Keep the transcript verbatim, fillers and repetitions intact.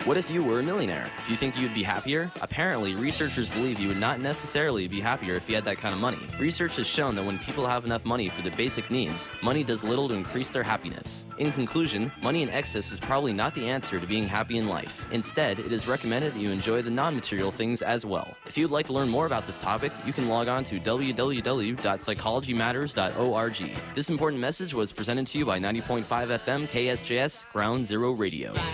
What if you were a millionaire? Do you think you'd be happier? Apparently, researchers believe you would not necessarily be happier if you had that kind of money. Research has shown that when people have enough money for their basic needs, money does little to increase their happiness. In conclusion, money in excess is probably not the answer to being happy in life. Instead, it is recommended that you enjoy the non-material things as well. If you'd like to learn more about this topic, you can log on to w w w dot psychology matters dot org. This important message was presented to you by ninety point five F M K S J S Ground Zero Radio.